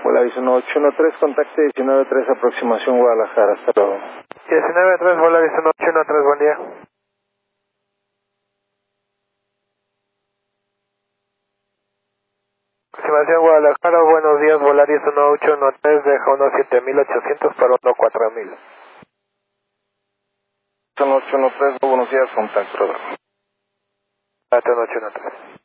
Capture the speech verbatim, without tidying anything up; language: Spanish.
Volaris uno ocho uno tres, contacte diecinueve tres, aproximación Guadalajara, hasta luego. diecinueve tres, Volaris uno ocho uno tres, buen día. Aproximación Guadalajara, buenos días, Volaris uno ocho uno tres, deja uno siete mil ochocientos para uno cuatro mil. uno ocho uno tres, buenos días, contacto. uno ocho uno tres.